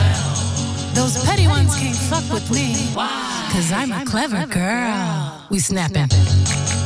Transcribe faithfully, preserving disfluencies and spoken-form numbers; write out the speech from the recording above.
Those petty ones can't fuck with me. Cause I'm a clever girl. We snapping.